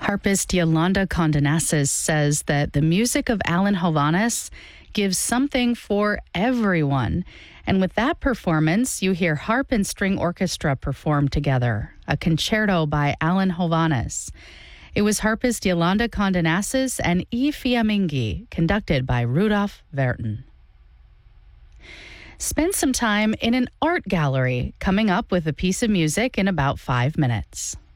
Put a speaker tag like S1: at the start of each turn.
S1: Harpist Yolanda Condenasis says that the music of Alan Hovhaness gives something for everyone. And with that performance, you hear harp and string orchestra perform together, a concerto by Alan Hovhaness. It was harpist Yolanda Condenasis and E. Fiammingi, conducted by Rudolf Verton. Spend some time in an art gallery, coming up with a piece of music in about 5 minutes.